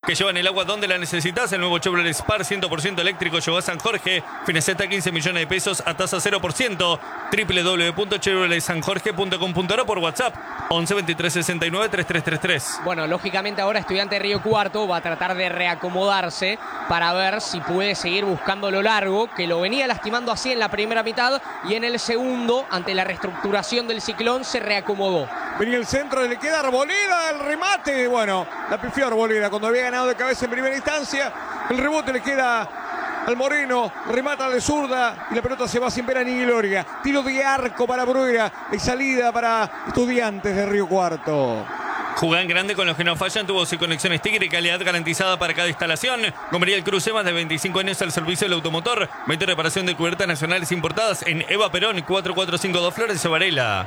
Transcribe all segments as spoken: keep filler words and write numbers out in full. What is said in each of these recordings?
que llevan el agua donde la necesitas. El nuevo Chevrolet Spar cien por ciento eléctrico llegó a San Jorge. Financiata quince millones de pesos a tasa cero por ciento. doble u doble u doble u punto chevrolet san jorge punto com punto a r o por WhatsApp once veintitrés sesenta y nueve treinta y tres treinta y tres. Bueno, lógicamente ahora Estudiante de Río Cuarto va a tratar de reacomodarse para ver si puede seguir buscando lo largo, que lo venía lastimando así en la primera mitad y en el segundo, ante la reestructuración del ciclón, se reacomodó. Venía el centro, le queda Arboleda, el remate. Bueno, la pifió Arboleda cuando había ganado de cabeza en primera instancia. El rebote le queda al Moreno, remata de zurda y la pelota se va sin pena ni gloria. Tiro de arco para Bruera y salida para Estudiantes de Río Cuarto. Jugá en grande con los que no fallan, tubos y conexiones Tigre, calidad garantizada para cada instalación. Gomeriel Cruce, más de veinticinco años al servicio del automotor. Venta y reparación de cubiertas nacionales importadas en Eva Perón, cuatro cuatro cinco dos Flores de Varela.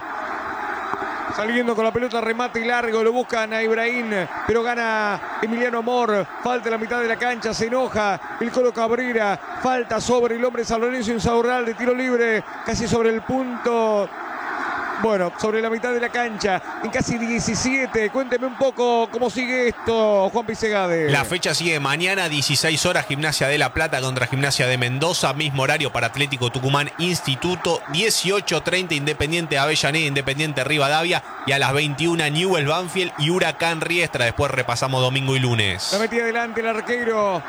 Saliendo con la pelota, remate y largo, lo buscan a Ibrahim, pero gana Emiliano Amor. Falta la mitad de la cancha, se enoja el Colo Cabrera. Falta sobre el hombre San Lorenzo Insaurralde, tiro libre, casi sobre el punto. Bueno, sobre la mitad de la cancha, en casi diecisiete. Cuénteme un poco cómo sigue esto, Juan Pisegade. La fecha sigue mañana, dieciséis horas, Gimnasia de La Plata contra Gimnasia de Mendoza. Mismo horario para Atlético Tucumán Instituto. dieciocho treinta, Independiente Avellaneda, Independiente Rivadavia. Y a las veintiuna, Newell's Banfield y Huracán Riestra. Después repasamos domingo y lunes. La metía adelante el arquero,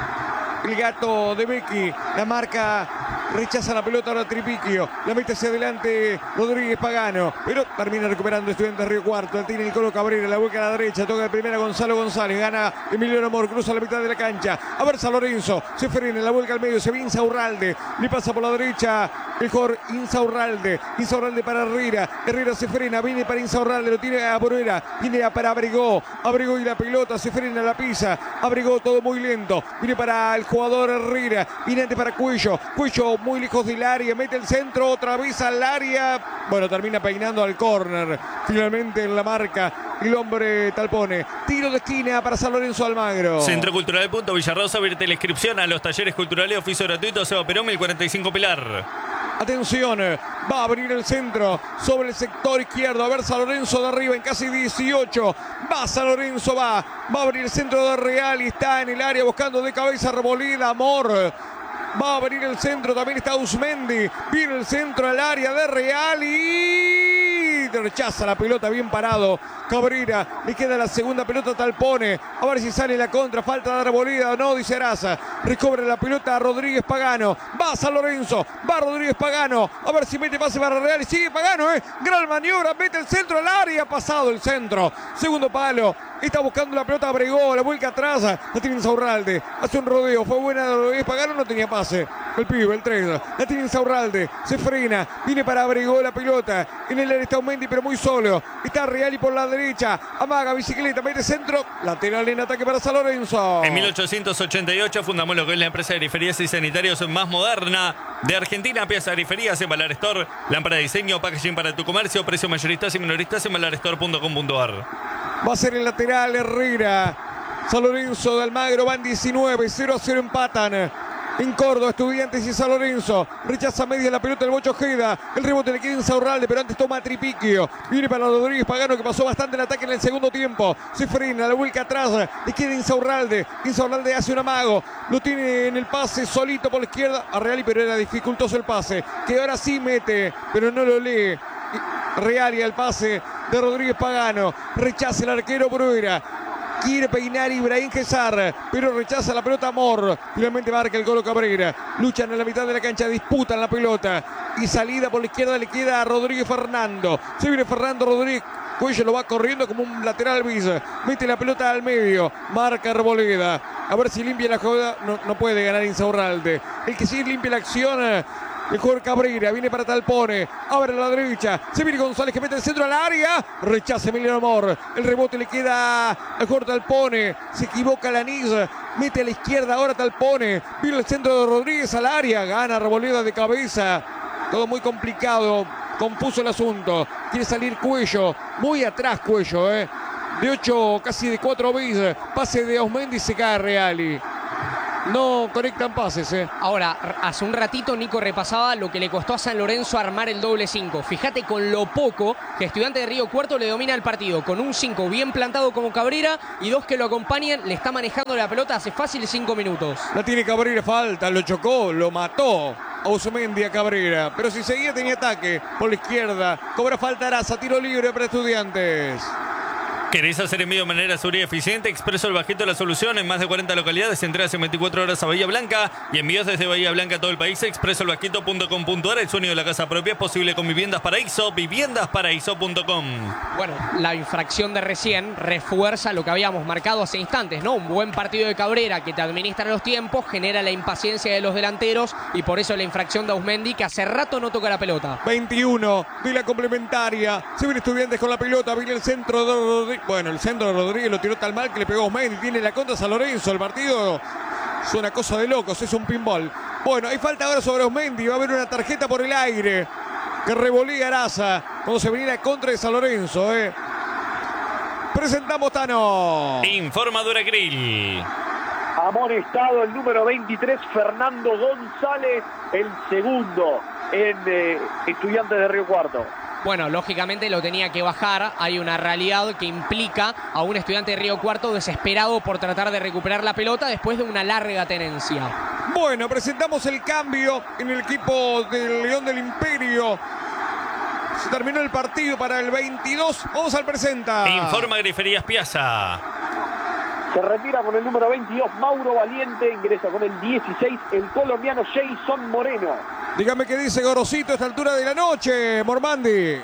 el gato de Becky. La marca, rechaza la pelota ahora Tripiquio. La mete hacia adelante Rodríguez Pagano, pero termina recuperando Estudiantes Río Cuarto. La tiene el Colo Cabrera, la vuelca a la derecha, toca de primera Gonzalo González, gana Emiliano Amor, cruza la mitad de la cancha. A ver San Lorenzo, se frena, la vuelca al medio, se ve Insaurralde, le pasa por la derecha mejor Insaurralde. Insaurralde para Herrera, Herrera se frena, viene para Insaurralde, lo tiene a Bruera, viene para Abrigó, Abrigó y la pelota, se frena, la pisa, Abrigó todo muy lento, viene para el jugador Herrera, viene antes para Cuello, Cuello muy lejos del área, mete el centro otra vez al área, bueno, termina peinando al córner, finalmente en la marca el hombre Talpone. Tiro de esquina para San Lorenzo Almagro. Centro Cultural Punto Villarrosa, abrirte la inscripción a los talleres culturales, oficio gratuito, Seba Perón, mil cuarenta y cinco Pilar. Atención, va a abrir el centro sobre el sector izquierdo. A ver San Lorenzo de arriba en casi dieciocho. Va San Lorenzo, va. Va a abrir el centro de Real y está en el área buscando de cabeza Arboleda, Amor. Va a venir el centro, también está Usmendi. Viene el centro al área de Real y rechaza la pelota, bien parado Cabrera. Le queda la segunda pelota Talpone. A ver si sale la contra, falta de Arboleda, no, dice Araza. Recobra la pelota a Rodríguez Pagano. Va San Lorenzo, va Rodríguez Pagano. A ver si mete pase para Real y sigue Pagano, eh. Gran maniobra, mete el centro al área, pasado el centro. Segundo palo. Está buscando la pelota, Abregó, la vuelca atrás, la tiene Insaurralde, hace un rodeo, fue buena de Rodríguez Pagano, no tenía pase, el pibe, el tres, la tiene Insaurralde, se frena, viene para Abregó la pelota, en el área está Mendy pero muy solo, está Reali por la derecha, amaga, bicicleta, mete centro, lateral en ataque para San Lorenzo. En mil ochocientos ochenta y ocho fundamos lo que es la empresa de griferías y sanitarios más moderna de Argentina, Pieza de Griferías en Valar Store, lámpara de diseño, packaging para tu comercio, precios mayoristas y minoristas en valar store punto com punto a r. Va a ser el lateral Herrera. San Lorenzo de Almagro van diecinueve, cero a cero empatan. En Córdoba, Estudiantes y San Lorenzo. Rechaza media la pelota del Bocho Ojeda. El rebote le queda Insaurralde, pero antes toma Tripiquio. Viene para Rodríguez Pagano, que pasó bastante el ataque en el segundo tiempo. Se frena, la vuelca atrás. Le queda Insaurralde. Insaurralde hace un amago. Lo tiene en el pase solito por la izquierda a Reali, pero era dificultoso el pase. Que ahora sí mete, pero no lo lee. Reali al pase de Rodríguez Pagano. Rechaza el arquero Bruera. Quiere peinar Ibrahim Gesar, pero rechaza la pelota Amor. Finalmente marca el Colo Cabrera. Luchan en la mitad de la cancha, disputan la pelota. Y salida por la izquierda le queda a Rodríguez Fernando. Se viene Fernando Rodríguez. Cuello lo va corriendo como un lateral bis. Mete la pelota al medio. Marca Arboleda. A ver si limpia la jugada. No, no puede ganar Insaurralde. El que sí limpia la acción. El jugador Cabrera viene para Talpone, abre a la derecha, se viene González que mete el centro al área, rechaza Emiliano Amor, el rebote le queda al jugador Talpone, se equivoca Lanís, mete a la izquierda ahora Talpone, viene el centro de Rodríguez al área, gana Arboleda de cabeza, todo muy complicado, confuso el asunto, quiere salir Cuello, muy atrás Cuello, eh. de ocho, casi de cuatro bis, pase de Osmendi, se cae Reali. no conectan pases, ¿eh? Ahora, hace un ratito Nico repasaba lo que le costó a San Lorenzo armar el doble cinco. Fíjate con lo poco que Estudiantes de Río Cuarto le domina el partido. Con un cinco bien plantado como Cabrera y dos que lo acompañan, le está manejando la pelota hace fácil cinco minutos. La tiene Cabrera, falta, lo chocó, lo mató a Usumendi a Cabrera. Pero si seguía tenía ataque por la izquierda. Cobra falta Araza, tiro libre para Estudiantes. ¿Querés hacer envío de manera segura y eficiente? Expreso el Bajito la solución en más de cuarenta localidades. Entregas en veinticuatro horas a Bahía Blanca y envíos desde Bahía Blanca a todo el país. expreso el bajito punto com punto a r. El sueño de la casa propia es posible con Viviendas Paraíso. viviendas paraíso punto com. Bueno, la infracción de recién refuerza lo que habíamos marcado hace instantes, ¿no? Un buen partido de Cabrera que te administra los tiempos, genera la impaciencia de los delanteros y por eso la infracción de Ausmendi, que hace rato no toca la pelota. veintiuno de la complementaria. Se viene Estudiantes con la pelota. Viene el centro de Rodríguez. Bueno, el centro de Rodríguez lo tiró tan mal que le pegó a Ausmendi. Tiene la contra San Lorenzo. El partido es una cosa de locos. Es un pinball. Bueno, hay falta ahora sobre Ausmendi. Va a haber una tarjeta por el aire que revolía Araza cuando se venía la contra de San Lorenzo, ¿eh? Presentamos Tano. Informa Duracril. Amonestado el número veintitrés, Fernando González, el segundo en eh, Estudiantes de Río Cuarto. Bueno, lógicamente lo tenía que bajar. Hay una realidad que implica a un Estudiante de Río Cuarto desesperado por tratar de recuperar la pelota después de una larga tenencia. Bueno, presentamos el cambio en el equipo del León del Imperio. Se terminó el partido para el veintidós. Vamos al presenta. Informa Griferías Piazza. Se retira con el número veintidós, Mauro Valiente. Ingresa con el dieciséis, el colombiano Jason Moreno. Dígame qué dice Gorosito a esta altura de la noche, Mormandi.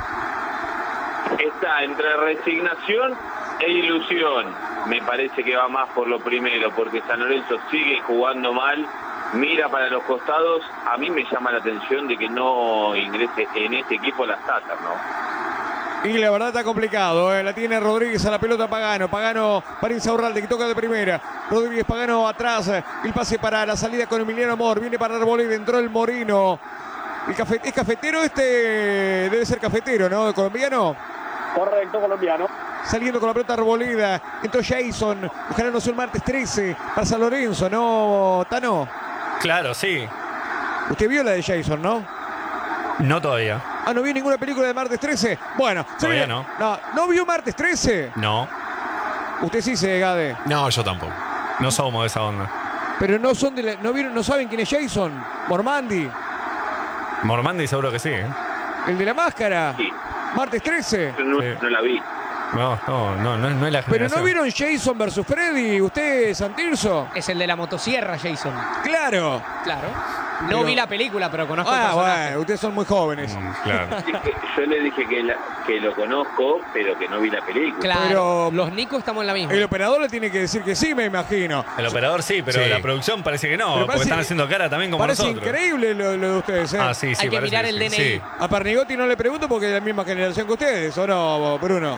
Está entre resignación e ilusión. Me parece que va más por lo primero, porque San Lorenzo sigue jugando mal, mira para los costados. A mí me llama la atención de que no ingrese en este equipo las Tatas, ¿no? Y la verdad está complicado, ¿eh? La tiene Rodríguez a la pelota Pagano. Pagano para Insaurralde que toca de primera. Rodríguez Pagano atrás. El pase para la salida con Emiliano Amor. Viene para Arboleda. Entró el Morino. El cafe, ¿Es cafetero este? Debe ser cafetero, ¿no? ¿Colombiano? Correcto, colombiano. Saliendo con la pelota Arboleda. Entró Jason. Ojalá no sea el martes trece para San Lorenzo, ¿no, Tano? Claro, sí. Usted vio la de Jason, ¿no? No todavía. Ah, ¿no vio ninguna película de martes trece? Bueno, Todavía viene... no. no. ¿No vio martes trece? No. Usted sí se Gade. No, yo tampoco. No somos de esa onda. Pero no son de la... no vieron, no saben quién es Jason. Mormandi. Mormandi seguro que sí, ¿eh? El de la máscara. Sí. Martes trece. Yo no, Sí. no la vi. No, no, no, no, no es la Pero generación. no vieron Jason versus Freddy. ¿Usted, Santirso? Es el de la motosierra, Jason. Claro. Claro. No Pero- vi la película, pero conozco el Ah, personaje. bueno, ustedes son muy jóvenes. Mm, claro. Yo le dije que, la- que lo conozco, pero que no vi la película. Claro, Pero- los Nicos estamos en la misma. El operador le tiene que decir que sí, me imagino. El operador sí, pero Sí. la producción parece que no, Pero porque parece- están haciendo cara también como Parece nosotros. increíble lo, lo de ustedes, ¿eh? Ah, sí, sí. Hay que parece mirar el sí. D N I. Sí. A Pernigotti no le pregunto porque es de la misma generación que ustedes, ¿o no, Bruno?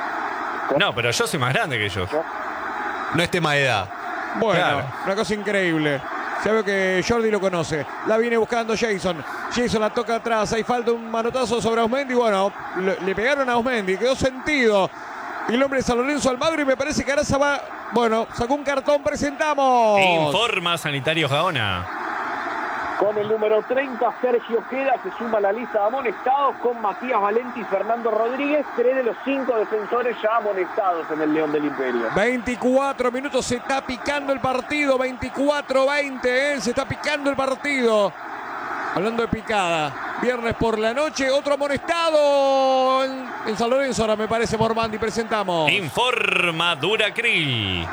No, pero yo soy más grande que ellos. No es tema de edad. Bueno, Claro. una cosa increíble. Ya veo que Jordi lo conoce. La viene buscando Jason. Jason la toca atrás. Hay falta un manotazo sobre Ausmendi. Bueno, le, le pegaron a Ausmendi. Quedó sentido. Y el hombre de San Lorenzo Almagro. Y me parece que Araza va. Bueno, sacó un cartón. Presentamos. Informa Sanitario Gaona. Con el número treinta, Sergio Queda se suma a la lista de amonestados con Matías Valenti y Fernando Rodríguez, tres de los cinco defensores ya amonestados en el León del Imperio. veinticuatro minutos. Se está picando el partido. veinticuatro veinte. ¿eh? Se está picando el partido. Hablando de picada. Viernes por la noche. Otro amonestado en, en San Lorenzo. Ahora me parece Mormandi. Presentamos. Informa Duracril.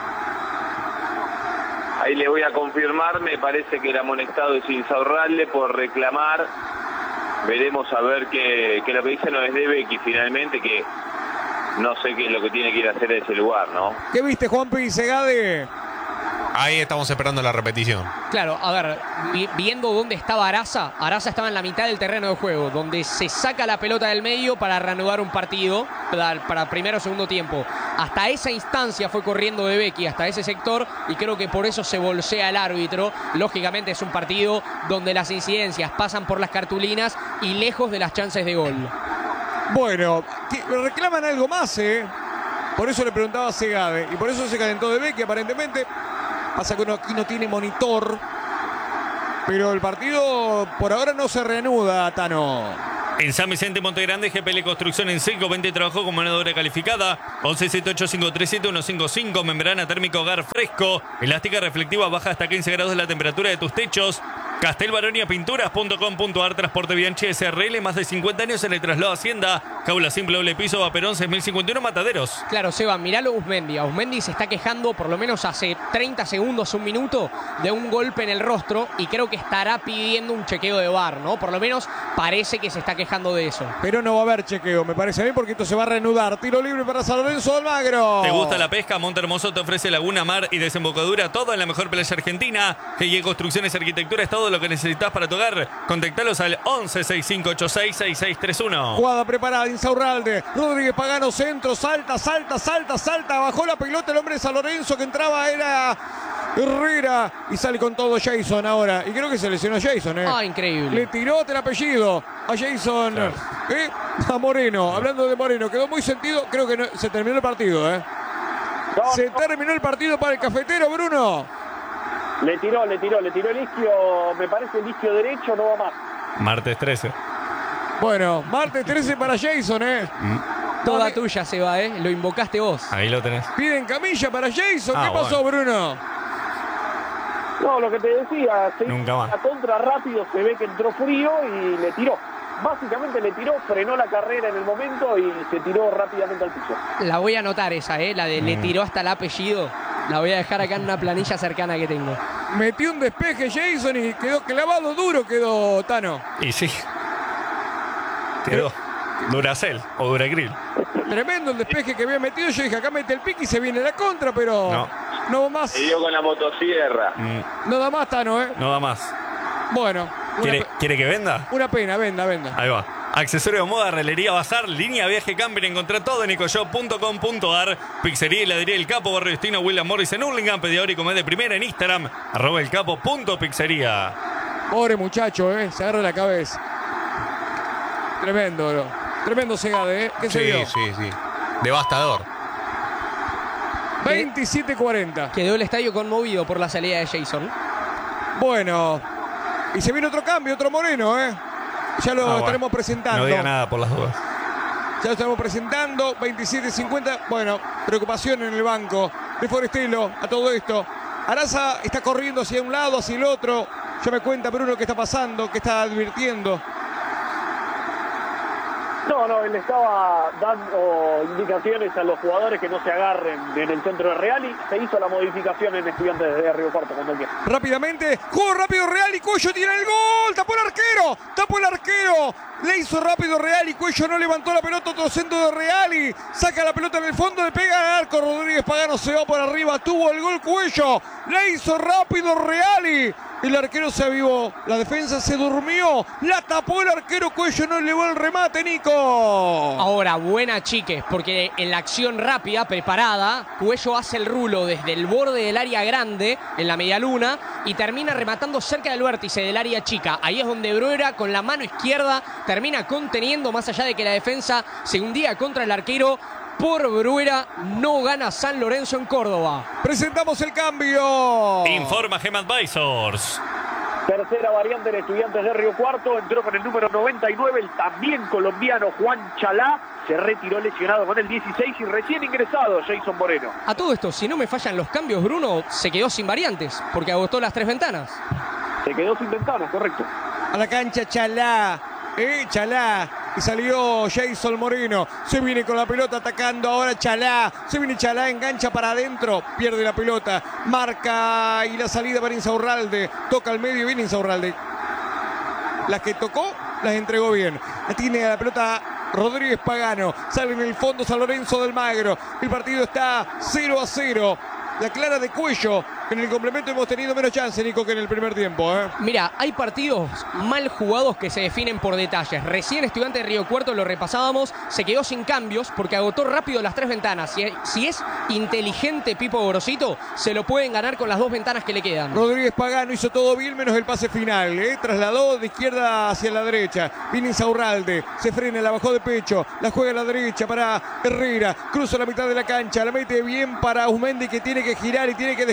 Ahí le voy a confirmar, me parece que el amonestado es Insaurralde por reclamar. Veremos a ver qué, qué lo que dice no es de Becky finalmente, que no sé qué es lo que tiene que ir a hacer en ese lugar, ¿no? ¿Qué viste, Juan P. Segade? Ahí estamos esperando la repetición. Claro, a ver, vi- viendo dónde estaba Araza, Araza estaba en la mitad del terreno de juego, donde se saca la pelota del medio para reanudar un partido, para, para primero o segundo tiempo. Hasta esa instancia fue corriendo de Becky, hasta ese sector, y creo que por eso se bolsea el árbitro. Lógicamente es un partido donde las incidencias pasan por las cartulinas y lejos de las chances de gol. Bueno, que- reclaman algo más, ¿eh? Por eso le preguntaba a Segade, y por eso se calentó de Becky, aparentemente. Pasa que uno aquí no tiene monitor. Pero el partido por ahora no se reanuda, Tano. En San Vicente, Montegrande, G P L Construcción en cinco veinte trabajó con mano de obra calificada. once setenta y ocho cinco treinta y siete ciento cincuenta y cinco. Membrana térmica hogar fresco. Elástica reflectiva baja hasta quince grados la temperatura de tus techos. Castel Baronia Pinturas punto com punto ar. Transporte Bianchi S R L. Más de cincuenta años en el traslado a Hacienda. Jaula simple doble piso. Vaperón seis mil cincuenta y uno Mataderos. Claro, Seba, miralo a Usmendi. A Usmendi se está quejando por lo menos hace treinta segundos, un minuto, de un golpe en el rostro. Y creo que estará pidiendo un chequeo de V A R, ¿no? Por lo menos parece que se está quejando de eso. Pero no va a haber chequeo, me parece a mí, porque esto se va a reanudar. Tiro libre para San Lorenzo de Almagro. ¿Te gusta la pesca? Monte Hermoso te ofrece laguna, mar y desembocadura. Todo en la mejor playa argentina. G I E Construcciones, Arquitectura es todo lo que necesitas para tu hogar. Contactalos al once sesenta y cinco ochenta y seis sesenta y seis treinta y uno. Jugada preparada, Insaurralde. Rodríguez Pagano, centro, salta, salta, salta, salta. Bajó la pelota el hombre de San Lorenzo, que entraba era Herrera. Y sale con todo Jason ahora. Y creo que se lesionó Jason, ¿eh? Ah, increíble. Le tiró el apellido a Jason. Claro. ¿Eh? A Moreno. Hablando de Moreno, quedó muy sentido. Creo que no, se terminó el partido, ¿eh? No, Se no. terminó el partido para el cafetero, Bruno. Le tiró, le tiró, le tiró el isquio, me parece el isquio derecho, no va más. Martes trece. Bueno, martes trece para Jason, ¿eh? Toda Dame- tuya, Seba, ¿eh? Lo invocaste vos. Ahí lo tenés. Piden camilla para Jason. Ah, ¿Qué pasó, Bruno? No, lo que te decía, se hizo Nunca más. la contra rápido, se ve que entró frío y le tiró. Básicamente le tiró, frenó la carrera en el momento y se tiró rápidamente al piso. La voy a anotar esa, ¿eh? La de le tiró hasta el apellido. La voy a dejar acá en una planilla cercana que tengo. Metió un despeje Jason y quedó clavado duro, quedó Tano. Y sí. Quedó. Duracell o Duragrill. Tremendo el despeje que había metido. Yo dije, acá mete el pique y se viene la contra, pero No. no va más. Se dio con la motosierra. Mm, No da más, Tano, ¿eh? no da más. Bueno, una, ¿Quiere, pe- ¿Quiere que venda? una pena, venda, venda. Ahí va. Accesorio de moda, relería bazar, línea viaje camping. Encontrá todo en ecoshop punto com punto ar. Pizzería y heladería El Capo, Barrio Destino, William Morris en Hurlingham. Pedidor y comer de primera en Instagram. Arroba el capo punto pizzería. Pobre muchacho, ¿eh? Se agarra la cabeza. Tremendo, bro. Tremendo Segade, ¿eh? ¿Qué se Sí, dio? sí, sí. Devastador. veintisiete cuarenta. Quedó el estadio conmovido por la salida de Jason. Bueno. Y se viene otro cambio, otro Moreno, ¿eh? Ya lo Ah, bueno. estaremos presentando. No diga nada por las dudas. Ya lo estamos presentando. veintisiete cincuenta. Bueno, preocupación en el banco de Forestelo a todo esto. Araza está corriendo hacia un lado, hacia el otro. Ya me cuenta Bruno qué está pasando, qué está advirtiendo. No, no, él estaba dando indicaciones a los jugadores que no se agarren en el centro de Real y se hizo la modificación en Estudiantes de Río Cuarto cuando quiera. Rápidamente, juego rápido Real y Cuello tiene el gol. Tapó el arquero, tapó el arquero. Le hizo rápido Real y Cuello no levantó la pelota. Otro centro de Real y saca la pelota en el fondo. Le pega al arco. Rodríguez Pagano se va por arriba. Tuvo el gol Cuello. Le hizo rápido Real y el arquero se avivó. La defensa se durmió. La tapó el arquero Cuello. No elevó el remate, Nico. Ahora, buena Chiques, porque en la acción rápida, preparada, Cuello hace el rulo desde el borde del área grande, en la medialuna, y termina rematando cerca del vértice del área chica. Ahí es donde Bruera, con la mano izquierda, termina conteniendo, más allá de que la defensa se hundía contra el arquero. Por Bruera no gana San Lorenzo en Córdoba. Presentamos el cambio. Informa Gem Advisors. Tercera variante en Estudiantes de Río Cuarto, entró con el número noventa y nueve, el también colombiano Juan Chalá, se retiró lesionado con el dieciséis y recién ingresado Jason Moreno. A todo esto, si no me fallan los cambios, Bruno se quedó sin variantes, porque agotó las tres ventanas. Se quedó sin ventanas, correcto. A la cancha Chalá. Eh, Chalá. Y salió Jason Moreno. Se viene con la pelota atacando ahora Chalá. Se viene Chalá, engancha para adentro. Pierde la pelota. Marca y la salida para Insaurralde. Toca al medio y viene Insaurralde. Las que tocó, las entregó bien. La tiene la pelota Rodríguez Pagano. Sale en el fondo San Lorenzo del Magro. El partido está cero a cero. La clara de Cuello. En el complemento hemos tenido menos chance, Nico, que en el primer tiempo, ¿eh? Mira, hay partidos mal jugados que se definen por detalles. Recién Estudiante de Río Cuarto, lo repasábamos, se quedó sin cambios porque agotó rápido las tres ventanas. Si, si es inteligente Pipo Gorosito, se lo pueden ganar con las dos ventanas que le quedan. Rodríguez Pagano hizo todo bien menos el pase final, ¿eh? Trasladó de izquierda hacia la derecha. Viene Insaurralde, se frena, la bajó de pecho, la juega a la derecha para Herrera, cruza la mitad de la cancha, la mete bien para Usmendi que tiene que girar y tiene que descargar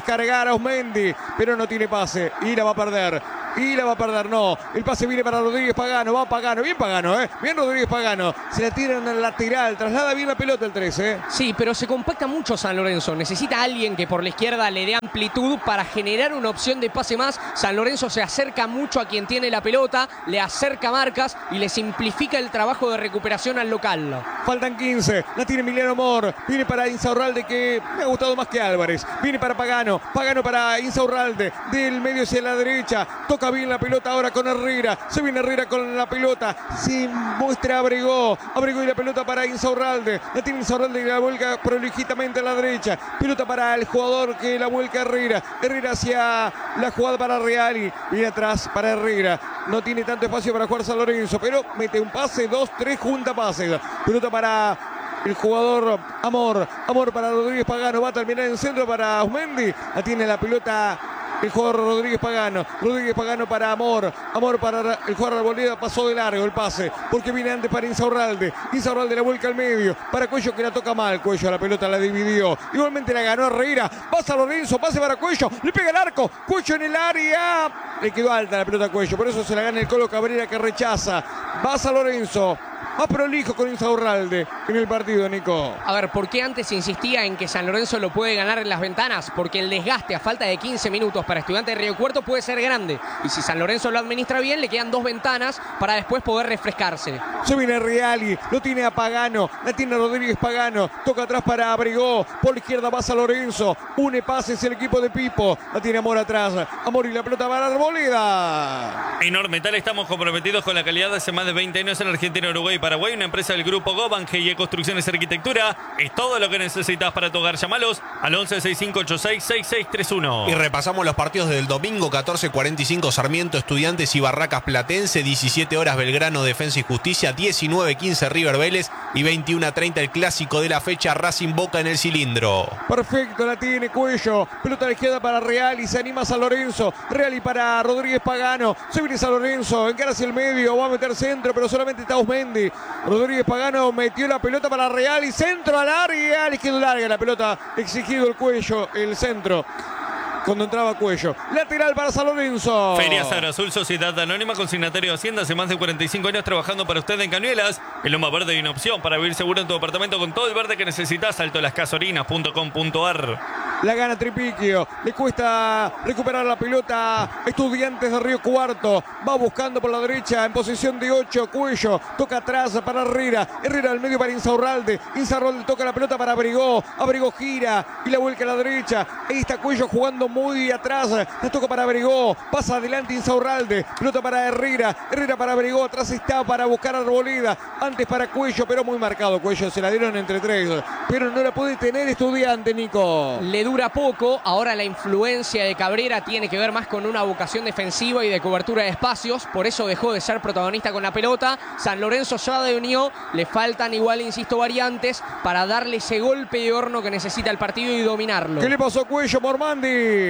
para Osmendi, pero no tiene pase y la va a perder. Y la va a perder, no. El pase viene para Rodríguez Pagano. Va Pagano, bien Pagano, ¿eh? Bien Rodríguez Pagano. Se la tira en el lateral. Traslada bien la pelota el trece, ¿eh? Sí, pero se compacta mucho San Lorenzo. Necesita alguien que por la izquierda le dé amplitud para generar una opción de pase más. San Lorenzo se acerca mucho a quien tiene la pelota, le acerca marcas y le simplifica el trabajo de recuperación al local. Faltan quince. La tiene Emiliano Amor. Viene para Insaurralde, que me ha gustado más que Álvarez. Viene para Pagano. Pagano para Insaurralde. Del medio hacia la derecha. Toca bien la pelota ahora con Herrera. Se viene Herrera con la pelota. Se muestra Abregó. Abregó y la pelota para Insaurralde. La tiene Insaurralde y la vuelca prolijitamente a la derecha. Pelota para el jugador que la vuelca Herrera. Herrera hacia la jugada para Reali. Viene atrás para Herrera. No tiene tanto espacio para jugar San Lorenzo, pero mete un pase, dos, tres, junta pases. Pelota para el jugador Amor. Amor para Rodríguez Pagano. Va a terminar en centro para Osmendi. La tiene la pelota el jugador Rodríguez Pagano. Rodríguez Pagano para Amor. Amor para el jugador Arboleda. Pasó de largo el pase, porque viene antes para Insaurralde. Insaurralde la vuelca al medio. Para Cuello, que la toca mal. Cuello, la pelota la dividió. Igualmente la ganó Herrera. Va San Lorenzo. Pase para Cuello. Le pega el arco. Cuello en el área. Le quedó alta la pelota a Cuello. Por eso se la gana el Colo Cabrera, que rechaza. Va San Lorenzo. Más prolijo con Insaurralde en el partido, Nico. A ver, ¿por qué antes insistía en que San Lorenzo lo puede ganar en las ventanas? Porque el desgaste a falta de quince minutos para Estudiantes de Río Cuarto puede ser grande. Y si San Lorenzo lo administra bien, le quedan dos ventanas para después poder refrescarse. Se viene Reali, lo tiene a Pagano, la tiene Rodríguez Pagano. Toca atrás para Abregó. Por la izquierda va San Lorenzo. Une pases el equipo de Pipo. La tiene Amor atrás. Amor y la pelota para Arboleda. Enorme, tal estamos comprometidos con la calidad de hace más de veinte años en Argentina, Uruguay y Paraguay. Una empresa del grupo Goban, G I E Construcciones y Arquitectura. Es todo lo que necesitas para tu hogar. Llamalos al once sesenta y cinco ochenta y seis sesenta y seis treinta y uno. Y repasamos los partidos del domingo. Catorce cuarenta y cinco Sarmiento, Estudiantes y Barracas Platense. diecisiete horas Belgrano, Defensa y Justicia. diecinueve quince River Vélez. Y veintiuno treinta el clásico de la fecha, Racing Boca en el cilindro. Perfecto, la tiene Cuello. Pelota a la izquierda para Reali. Se anima San Lorenzo. Reali para Rodríguez Pagano. Se viene San Lorenzo. Encara hacia el medio. Va a meter centro, pero solamente está Osmendi. Rodríguez Pagano metió la pelota para Reali. Centro al área. Le quedó larga la pelota. Exigido el Cuello, el centro. Cuando entraba Cuello. Lateral para San Lorenzo. Feria Sagra Azul, Sociedad Anónima, consignatario de Hacienda. Hace más de cuarenta y cinco años trabajando para usted en Cañuelas. En Loma Verde hay una opción para vivir seguro en tu apartamento con todo el verde que necesitas. Alto las casorinas punto com punto ar. La gana Tripiquio. Le cuesta recuperar la pelota. Estudiantes de Río Cuarto. Va buscando por la derecha en posición de ocho. Cuello. Toca atrás para Herrera. Herrera al medio para Insaurralde. Insaurralde toca la pelota para Abregó. Abregó gira y la vuelca a la derecha. Ahí está Cuello jugando muy atrás. La toca para Abregó. Pasa adelante Insaurralde. Pelota para Herrera. Herrera para Abregó. Atrás está para buscar a Arboleda. Antes para Cuello, pero muy marcado Cuello. Se la dieron entre tres. Pero no la puede tener Estudiante, Nico. Le dura poco. Ahora la influencia de Cabrera tiene que ver más con una vocación defensiva y de cobertura de espacios. Por eso dejó de ser protagonista con la pelota. San Lorenzo ya de unió. Le faltan igual, insisto, variantes para darle ese golpe de horno que necesita el partido y dominarlo. ¿Qué le pasó a Cuello, Mormandi?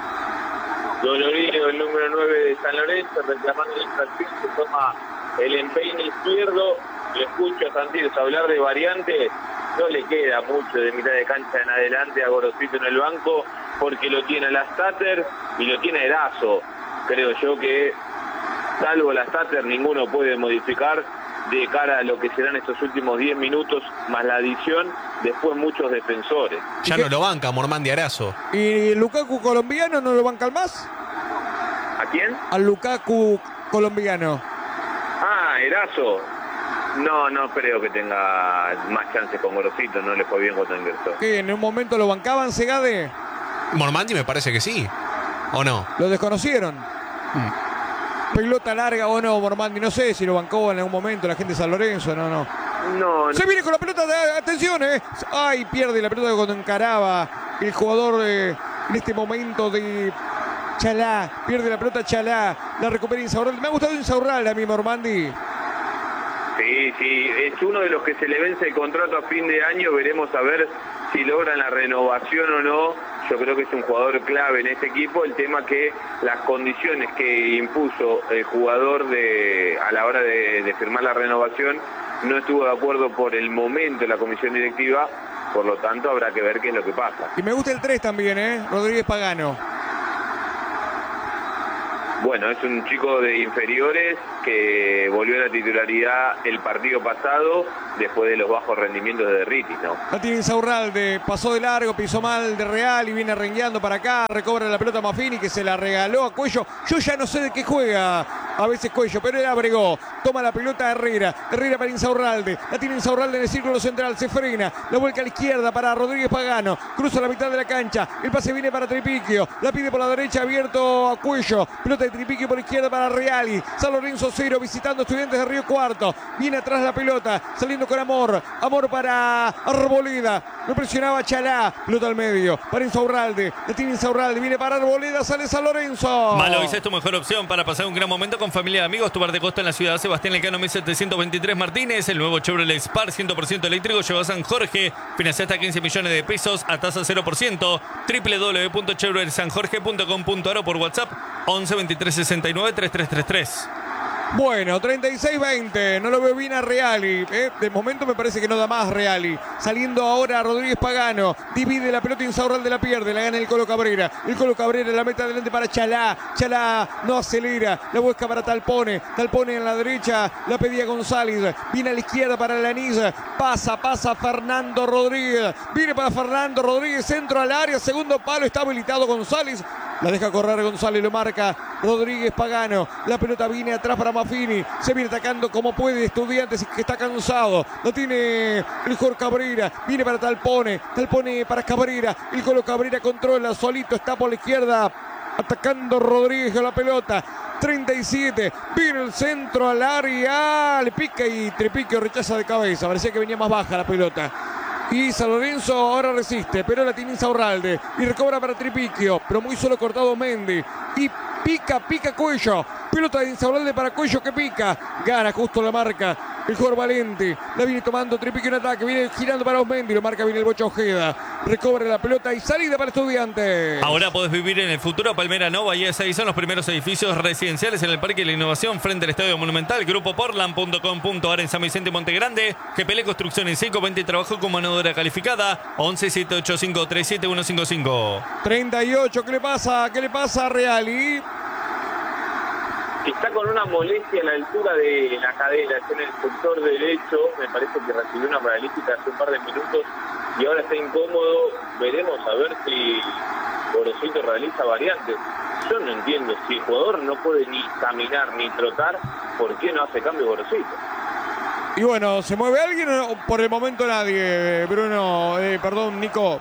Dolorido, el número nueve de San Lorenzo, reclamando la infracción, se toma el empeine izquierdo. Lo escucho a Santiago hablar de variantes. No le queda mucho de mitad de cancha en adelante a Gorosito en el banco, porque lo tiene la Stater y lo tiene Erazo. Creo yo que, salvo la Stater, ninguno puede modificar de cara a lo que serán estos últimos diez minutos, más la adición, después muchos defensores. Ya no lo banca Mormandi Arazo. ¿Y el Lukaku colombiano no lo bancan más? ¿A quién? Al Lukaku colombiano. Ah, Erazo. No, no creo que tenga más chances con Gorosito, no le fue bien cuando ingresó. ¿Qué? ¿En un momento lo bancaban, Segade? Mormandi me parece que sí. ¿O no? ¿Lo desconocieron? Mm. Pelota larga o no, Mormandi. No sé si lo bancó en algún momento la gente de San Lorenzo. No, no. No, no. Se viene con la pelota. De, atención, eh. Ay, pierde la pelota cuando encaraba el jugador eh, en este momento de Chalá. Pierde la pelota Chalá. La recupera Insaurralde. Me ha gustado Insaurralde a mí, Mormandi. Sí, sí, es uno de los que se le vence el contrato a fin de año. Veremos a ver si logran la renovación o no. Yo creo que es un jugador clave en este equipo. El tema que las condiciones que impuso el jugador de a la hora de, de firmar la renovación no estuvo de acuerdo por el momento en la comisión directiva por lo tanto habrá que ver qué es lo que pasa. Y me gusta el tres también, ¿eh? Rodríguez Pagano. Bueno, es un chico de inferiores que volvió a la titularidad el partido pasado después de los bajos rendimientos de Derritis, ¿no? La tiene Insaurralde, pasó de largo, pisó mal de Real y viene rengueando para acá, recobra la pelota Maffini que se la regaló a Cuello. Yo ya no sé de qué juega a veces Cuello, pero él abregó, toma la pelota Herrera, Herrera para Insaurralde, la tiene Insaurralde en el círculo central, se frena, la vuelca a la izquierda para Rodríguez Pagano, cruza la mitad de la cancha, el pase viene para Tripiquio, la pide por la derecha, abierto a Cuello, pelota de Tripiquio por izquierda para Reali, San Lorenzo cero, visitando Estudiantes de Río Cuarto, viene atrás la pelota, saliendo con Amor, Amor para Arboleda, lo presionaba Chalá, pelota al medio, para Insaurralde, la tiene Insaurralde, viene para Arboleda, sale San Lorenzo. Malo, es tu mejor opción para pasar un gran momento con familia y amigos. Tu bar de costa en la ciudad Sebastián Lecano mil setecientos veintitrés Martínez. El nuevo Chevrolet Spar cien por ciento eléctrico llegó a San Jorge. Financia hasta quince millones de pesos a tasa cero por ciento. doble u doble u doble u punto chevrolet san jorge punto com punto a r o por WhatsApp once veintitrés sesenta y nueve treinta y tres treinta y tres. Bueno, treinta y seis veinte, no lo veo bien a Reali, ¿eh? De momento me parece que no da más Reali. Saliendo ahora Rodríguez Pagano, divide la pelota, Insaurralde la pierde, la gana el Colo Cabrera. El Colo Cabrera la mete adelante para Chalá, Chalá no acelera, la busca para Talpone, Talpone en la derecha, la pedía González, viene a la izquierda para Lanís, pasa, pasa Fernando Rodríguez, viene para Fernando Rodríguez, centro al área, segundo palo, está habilitado González. La deja correr González, lo marca Rodríguez Pagano. La pelota viene atrás para Maffini. Se viene atacando como puede Estudiantes, que está cansado. Lo tiene el Jorge Cabrera. Viene para Talpone. Talpone para Cabrera. El Colo Cabrera controla solito. Está por la izquierda. Atacando Rodríguez con la pelota. treinta y siete. Viene el centro al área. Le pica y Tripiquio rechaza de cabeza. Parecía que venía más baja la pelota. Y San Lorenzo ahora resiste, pero la tiene Insaurralde y recobra para Tripiquio, pero muy solo cortado Mendy. Y pica, pica Cuello. Pelota de Insaurralde para Cuello que pica. Gana justo la marca el jugador Valente. La viene tomando Tripiquio en ataque. Viene girando para Osmendi. Lo marca bien el Bocha Ojeda. Recobra la pelota y salida para Estudiantes. Ahora podés vivir en el futuro. Palmera Nova y S I son los primeros edificios residenciales en el Parque de la Innovación frente al Estadio Monumental. Grupo Portland punto com punto a r en San Vicente y Montegrande. G P L Construcción en cinco veinte trabajó con mano de obra calificada. once siete ocho cinco tres siete uno cinco cinco. treinta y ocho. ¿Qué le pasa? ¿Qué le pasa a Reali? Está con una molestia a la altura de la cadera, está en el sector derecho, me parece que recibió una paralítica hace un par de minutos y ahora está incómodo. Veremos a ver si Gorosito realiza variantes. Yo no entiendo, si el jugador no puede ni caminar ni trotar, ¿por qué no hace cambio Gorosito? Y bueno, ¿se mueve alguien o por el momento nadie, Bruno? Eh, perdón, Nico.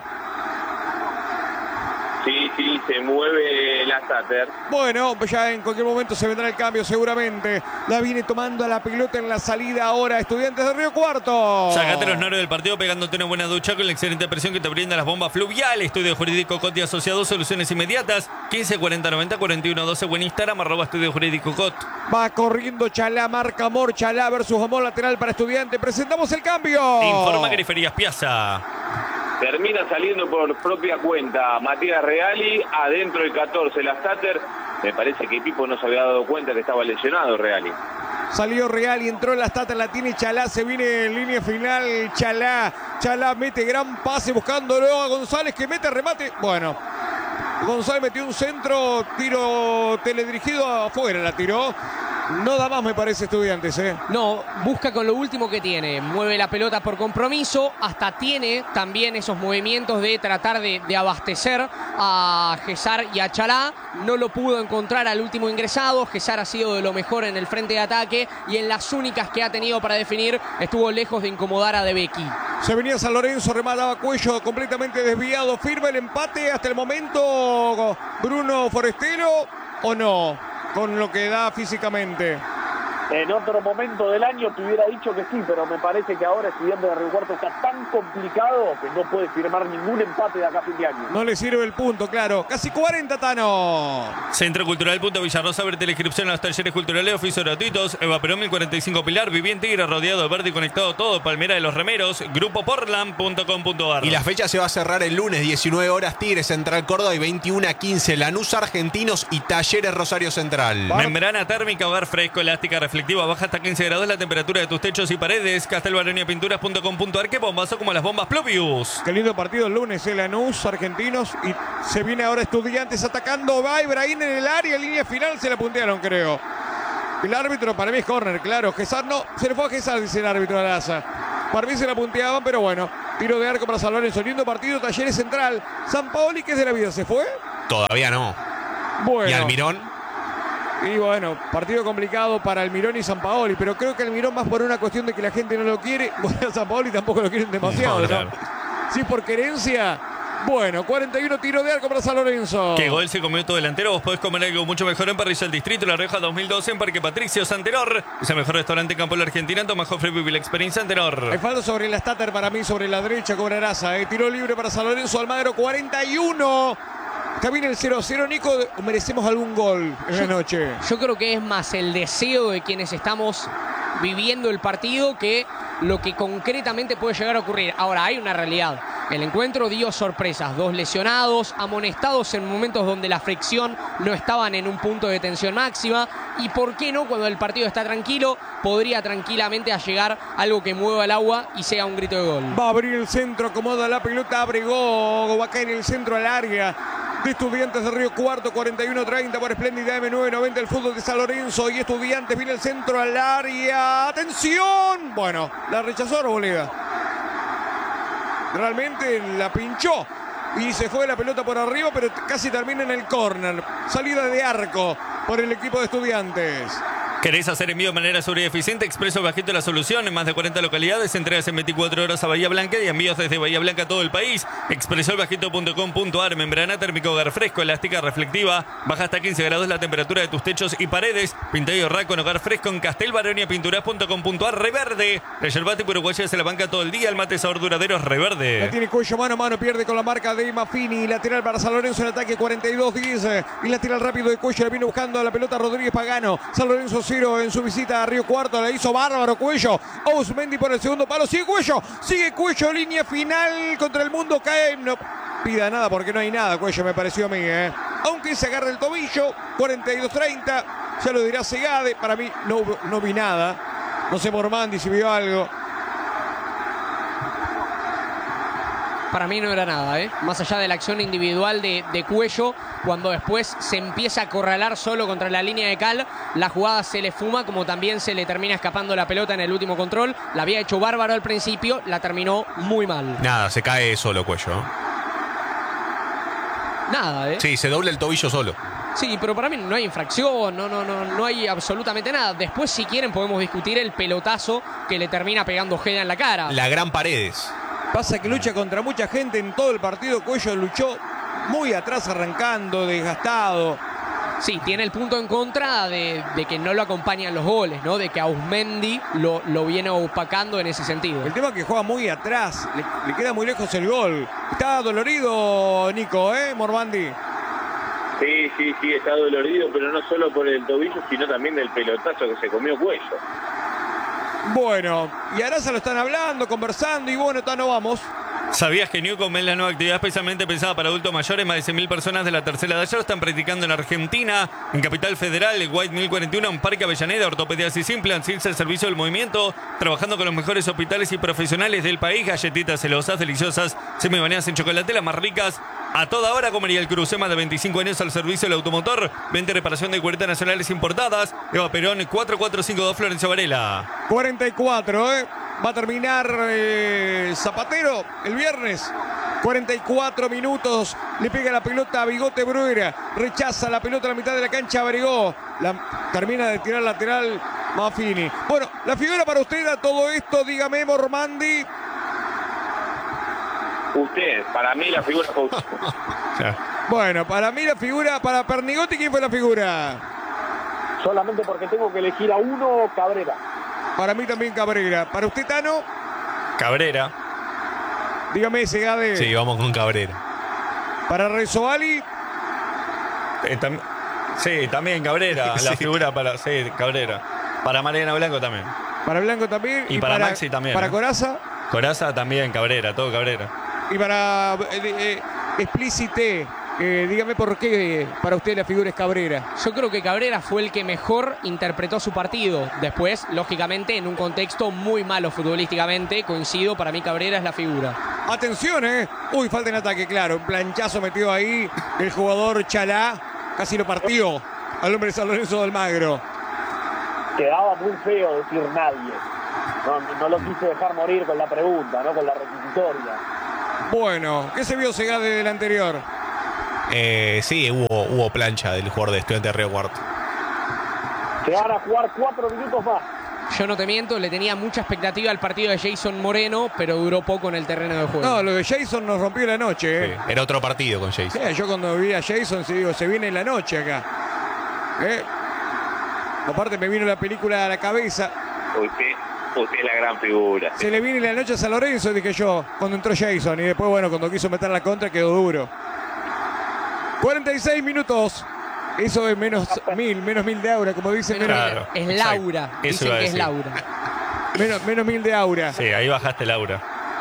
Sí, sí, se mueve la Sater. Bueno, ya en cualquier momento se vendrá el cambio seguramente. La viene tomando a la pelota en la salida ahora Estudiantes de Río Cuarto. Sacate los nervios del partido pegándote una buena ducha con la excelente presión que te brinda las bombas fluviales. Estudio Jurídico Cot y Asociados, soluciones inmediatas. quince cuarenta noventa cuarenta y uno doce o en Instagram, arroba Estudio Jurídico Cot. Va corriendo Chalá, marca Amor, Chalá versus Amor, lateral para Estudiantes. Presentamos el cambio. Informa Griferías Piazza. Termina saliendo por propia cuenta Matías Reali, adentro el catorce, la Sater. Me parece que Pipo no se había dado cuenta que estaba lesionado Reali. Salió Reali, entró la Sater, la tiene Chalá, se viene en línea final Chalá. Chalá mete gran pase buscándolo a González que mete remate. Bueno, González metió un centro, tiro teledirigido afuera, la tiró. No da más, me parece, Estudiantes, ¿eh? No, busca con lo último que tiene. Mueve la pelota por compromiso. Hasta tiene también esos movimientos de tratar de, de abastecer a Gesar y a Chalá. No lo pudo encontrar al último ingresado. Gesar ha sido de lo mejor en el frente de ataque. Y en las únicas que ha tenido para definir, estuvo lejos de incomodar a De Becchi. Se venía San Lorenzo, remataba Cuello completamente desviado. Firma el empate hasta el momento Bruno Forestero, ¿o no? Con lo que da físicamente. En otro momento del año te hubiera dicho que sí, pero me parece que ahora Estudiantes de Río Cuarto está tan complicado que no puede firmar ningún empate de acá a fin de año. No le sirve el punto, claro. Casi cuarenta, Tano. Centro Cultural Punto Villarrosa, abre la inscripción a los talleres culturales, oficios gratuitos. Eva Perón mil cuarenta y cinco Pilar, viví en Tigre, rodeado de verde y conectado todo. Palmera de los Remeros, Grupo Portland punto com punto a r. Y la fecha se va a cerrar el lunes, diecinueve horas, Tigre Central Córdoba y veintiuna a quince, Lanús Argentinos y Talleres Rosario Central. Membrana térmica, hogar fresco, elástica, reflexiva. reflectiva baja hasta quince grados la temperatura de tus techos y paredes. castelbaronia-pinturas punto com punto ar. Qué bombazo como las bombas Plovius. Qué lindo partido el lunes, el Lanús, argentinos. Y se viene ahora Estudiantes atacando. Va Ibrahim en el área, línea final, se la puntearon, creo. El árbitro, para mí es córner, claro. Gesar no, se le fue a Gesar, dice el árbitro de Alaza. Para mí se la punteaban, pero bueno. Tiro de arco para San Lorenzo. Lindo partido, Talleres Central. San Paoli, ¿qué es de la vida? ¿Se fue? Todavía no. Bueno. ¿Y Almirón? Y bueno, partido complicado para Almirón y San Paoli, pero creo que Almirón más por una cuestión de que la gente no lo quiere. Bueno, a San Paoli tampoco lo quieren demasiado, No, ¿no? claro. Sí, por querencia. Bueno, cuarenta y uno tiro de arco para San Lorenzo. Qué gol se comió tu delantero. Vos podés comer algo mucho mejor en Parrilla El Distrito, La Rioja dos mil doce, en Parque Patricio, Santenor. Es el mejor restaurante en Campo de la Argentina. Tomás Joffre Vive la experiencia Santenor. Hay falta sobre la Stater para mí, sobre la derecha, cobraraza. Eh. Tiro libre para San Lorenzo, Almagro, cuarenta y uno. Está bien el cero a cero, Nico. ¿Merecemos algún gol en la noche? Yo creo que es más el deseo de quienes estamos viviendo el partido que lo que concretamente puede llegar a ocurrir. Ahora, hay una realidad. El encuentro dio sorpresas. Dos lesionados, amonestados en momentos donde la fricción no estaban en un punto de tensión máxima. Y por qué no, cuando el partido está tranquilo, podría tranquilamente llegar algo que mueva el agua y sea un grito de gol. Va a abrir el centro, acomoda la pelota, Abregó. Va a caer el centro al área de Estudiantes de Río Cuarto, cuarenta y uno treinta por Espléndida M nueve noventa, el fútbol de San Lorenzo. Y Estudiantes viene el centro al área. ¡Atención! Bueno, la rechazó Arboleda. Realmente la pinchó y se fue la pelota por arriba, pero casi termina en el córner. Salida de arco por el equipo de Estudiantes. ¿Querés hacer envío de manera segura y eficiente? Expreso Bajito la solución. En más de cuarenta localidades, entregas en veinticuatro horas a Bahía Blanca y envíos desde Bahía Blanca a todo el país. expresol bajito punto com punto ar. Membrana térmica hogar fresco, elástica reflectiva. Baja hasta quince grados la temperatura de tus techos y paredes. Pintado y horra con hogar fresco en castelbaronia-pinturas punto com punto ar. Reverde. Reservate por Uruguaya se la banca todo el día. El mate sabor duradero es La Reverde. tiene Cuello mano a mano, pierde con la marca de Maffini. Lateral para San Lorenzo en ataque, cuarenta y dos diez. Y lateral rápido de Cuello, la viene buscando la pelota Rodríguez Pagano. San Lorenzo cero en su visita a Río Cuarto, la hizo bárbaro Cuello. Ousmendi por el segundo palo, sigue Cuello, sigue Cuello, línea final contra el mundo, cae. No pida nada porque no hay nada, Cuello, me pareció a mí, ¿eh? Aunque se agarra el tobillo, cuarenta y dos treinta, ya lo dirá Segade, para mí no, no vi nada. No sé Mormandi si vio algo. Para mí no era nada, ¿eh? Más allá de la acción individual de, de Cuello, cuando después se empieza a acorralar solo contra la línea de cal, la jugada se le fuma, como también se le termina escapando la pelota en el último control. La había hecho bárbaro al principio, la terminó muy mal. Nada, se cae solo Cuello. Nada, ¿eh? Sí, se dobla el tobillo solo. Sí, pero para mí no hay infracción, no, no, no, no hay absolutamente nada. Después, si quieren, podemos discutir el pelotazo que le termina pegando Ojeda en la cara. La gran Paredes. Pasa que lucha contra mucha gente en todo el partido. Cuello luchó muy atrás, arrancando, desgastado. Sí, tiene el punto en contra de, de que no lo acompañan los goles, ¿no? De que Auzmendi lo, lo viene opacando en ese sentido. El tema es que juega muy atrás, le, le queda muy lejos el gol. Está dolorido, Nico, ¿eh, Mormandi? Sí, sí, sí, está dolorido, pero no solo por el tobillo, sino también del pelotazo que se comió Cuello. Bueno, y Araza lo están hablando, conversando, y bueno, está, no vamos. ¿Sabías que Newcom es la nueva actividad especialmente pensada para adultos mayores? Más de cien mil personas de la tercera edad ya lo están practicando en Argentina. En Capital Federal, el White mil cuarenta y uno, en Parque Avellaneda, ortopedias y implants, el servicio del movimiento, trabajando con los mejores hospitales y profesionales del país. Galletitas celosas, deliciosas, semibañadas en chocolate, las más ricas. A toda hora comería el cruce, más de veinticinco años al servicio del automotor. Venta y reparación de cubiertas nacionales importadas. Eva Perón, cuatro cuatro cinco dos, Florencio Varela. cuarenta y cuatro, ¿eh? Va a terminar eh, Zapatero el viernes. cuarenta y cuatro minutos. Le pega la pelota a Bigote Bruera. Rechaza la pelota a la mitad de la cancha. Abregó. La, termina de tirar lateral Maffini. Bueno, la figura para usted a todo esto, dígame, Mormandi. Usted, para mí la figura fue usted. Bueno, para mí la figura, para Pernigotti, ¿quién fue la figura? Solamente porque tengo que elegir a uno, Cabrera. Para mí también Cabrera. Para usted, Tano, Cabrera. dígame, Segade. Sí, vamos con Cabrera. Para Rezoali, Eh, tam- sí, también Cabrera. La Sí. figura para. Sí, Cabrera. Para Mariana Blanco también. para Blanco también. Y para Maxi también, Para ¿eh? Coraza Coraza también Cabrera, todo Cabrera. y para eh, eh, Explicite. Eh, dígame por qué para usted la figura es Cabrera. Yo creo que Cabrera fue el que mejor interpretó su partido. Después, lógicamente, en un contexto muy malo futbolísticamente, coincido, para mí Cabrera es la figura. Atención, eh. Uy, falta en ataque, claro. Un planchazo metido ahí el jugador Chalá. Casi lo partió al hombre de San Lorenzo de Almagro. Quedaba muy feo decir nadie. No, no lo quise dejar morir con la pregunta, no con la requisitoria. Bueno, ¿qué se vio Segade del anterior? Eh, sí, hubo, hubo plancha del jugador de Estudiantes de Río Cuarto. Se van a jugar cuatro minutos más. Yo no te miento, le tenía mucha expectativa al partido de Jason Moreno, pero duró poco en el terreno de juego. No, lo de Jason nos rompió la noche. ¿eh? Sí, era otro partido con Jason. Sí, yo cuando vi a Jason, sí, digo, se viene la noche acá. ¿Eh? Aparte me vino la película a la cabeza. Usted, usted es la gran figura. Se le viene la noche a San Lorenzo, dije yo, cuando entró Jason. Y después, bueno, cuando quiso meter la contra, quedó duro. cuarenta y seis minutos. Eso es menos mil, menos mil de aura, como dicen. Menos Menos, Claro, es exacto. Laura, Eso dicen iba a que es decir. Laura. menos, menos mil de aura. Sí, ahí bajaste Laura.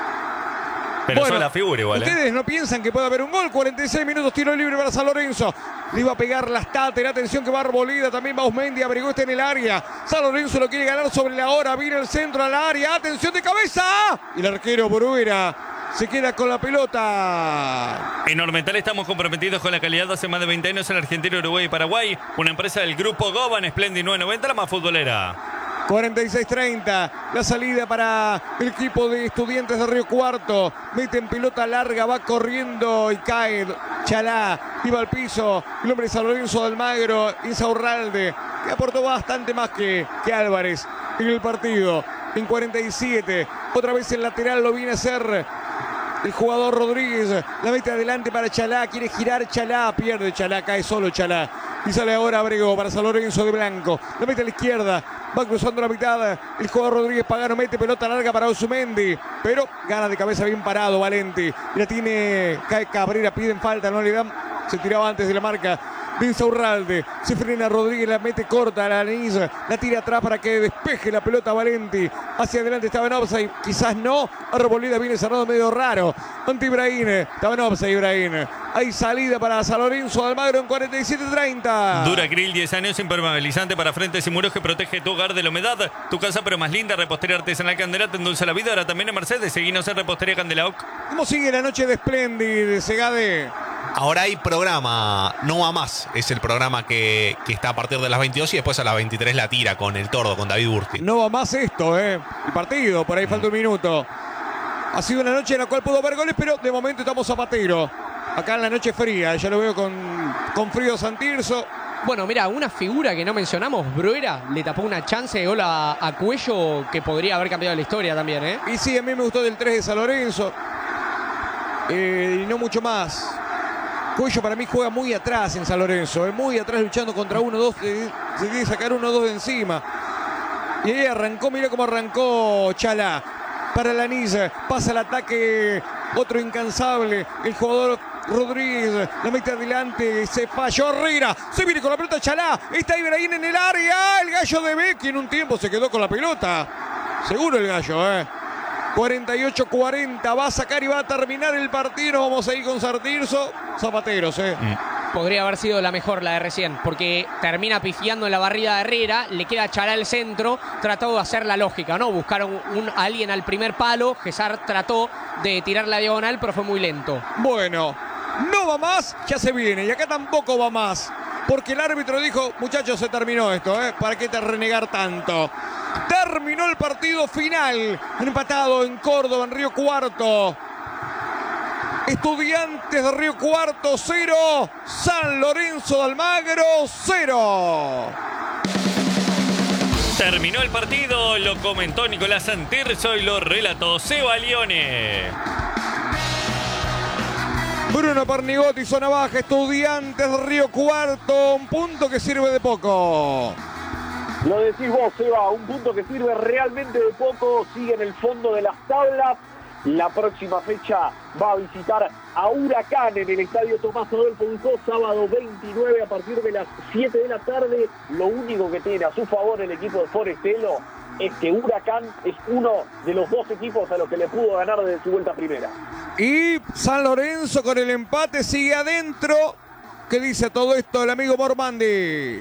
Pero Bueno, sos la figura igual, ¿eh? ustedes no piensan que puede haber un gol. cuarenta y seis minutos, tiro libre para San Lorenzo. Le iba a pegar las Tater. Atención que va Arboleda. También va Osmendi. Abrigó está en el área. San Lorenzo lo quiere ganar sobre la hora. Viene el centro al área. Atención de cabeza. Y el arquero Boruera se queda con la pelota. En Ormental estamos comprometidos con la calidad de hace más de veinte años en Argentina, Uruguay y Paraguay. Una empresa del grupo Goban, Splendid nueve noventa, la más futbolera. cuarenta y seis treinta, la salida para el equipo de Estudiantes de Río Cuarto. Mete en pelota larga, va corriendo y cae Chalá, iba al piso. El hombre de San Lorenzo de Almagro, Insaurralde, que aportó bastante más que, que Álvarez en el partido. En cuarenta y siete, otra vez el lateral lo viene a hacer el jugador Rodríguez. La mete adelante para Chalá, quiere girar Chalá, pierde Chalá, cae solo Chalá. Y sale ahora Abrego para San Lorenzo de Blanco. La mete a la izquierda. Va cruzando la mitad. El jugador Rodríguez Pagano mete pelota larga para Osumendi. Pero gana de cabeza bien parado Valenti. Y la tiene. Cae Cabrera. Piden falta. No le dan. Se tiraba antes de la marca. Insaurralde. Se frena Rodríguez. La mete corta a la Anís. La tira atrás para que despeje la pelota Valenti. Hacia adelante estaba en offside. Quizás no. Arboleda viene cerrado medio raro. Ante Ibrahim. Estaba en offside Ibrahim. Hay salida para San Lorenzo de Almagro en cuarenta y siete treinta. Duracril, diez años, impermeabilizante para frentes y muros que protege tu hogar de la humedad. Tu casa pero más linda, repostería artesanal Candela te endulza la vida. Ahora también en Mercedes, seguinos en Repostería Candela. ¿Cómo sigue la noche de Splendid, Segade? Ahora hay programa, no va más. Es el programa que, que está a partir de las veintidós y después a las veintitrés la tira con el Tordo, con David Burti. No va más esto, ¿eh? El partido, por ahí falta un minuto. Ha sido una noche en la cual pudo haber goles, pero de momento estamos zapatero. Acá en la noche fría, ya lo veo con, con frío Santirso. Bueno, mira, una figura que no mencionamos, Bruera, le tapó una chance de gol a, a Cuello que podría haber cambiado la historia también, ¿eh? Y sí, a mí me gustó del tres de San Lorenzo. Eh, y no mucho más. Cuello para mí juega muy atrás en San Lorenzo, eh, muy atrás luchando contra uno, dos, eh, se quiere sacar uno, dos de encima. Y ahí arrancó, mira cómo arrancó Chalá. Para Lanís, pasa el ataque, otro incansable, el jugador Rodríguez, la mete adelante, se falló Herrera, se viene con la pelota Chalá, está Ibrahim en el área, el gallo de Becky en un tiempo se quedó con la pelota, seguro el gallo, eh. cuarenta y ocho cuarenta, va a sacar y va a terminar el partido, vamos a ir con Sartirso, zapateros, eh. Mm. Podría haber sido la mejor la de recién, porque termina pifiando en la barrida de Herrera, le queda Chalá al centro, trató de hacer la lógica, ¿no? Buscaron un, un, a alguien al primer palo, Gesar trató de tirar la diagonal, pero fue muy lento. Bueno, no va más, ya se viene, y acá tampoco va más, porque el árbitro dijo, muchachos, se terminó esto, ¿eh? ¿Para qué te renegar tanto? Terminó el partido final, empatado en Córdoba, en Río Cuarto. Estudiantes de Río Cuarto cero, San Lorenzo de Almagro cero. Terminó el partido, lo comentó Nicolás Santirso y lo relató Seba Lione. Bruno Pernigotti, zona baja, Estudiantes de Río Cuarto, un punto que sirve de poco. Lo decís vos, Seba, un punto que sirve realmente de poco, sigue en el fondo de las tablas. La próxima fecha va a visitar a Huracán en el estadio Tomás Adolfo Ducó, sábado veintinueve a partir de las siete de la tarde. Lo único que tiene a su favor el equipo de Forestelo este Huracán es uno de los dos equipos a los que le pudo ganar desde su vuelta primera. Y San Lorenzo con el empate sigue adentro. ¿Qué dice todo esto el amigo Mormandi?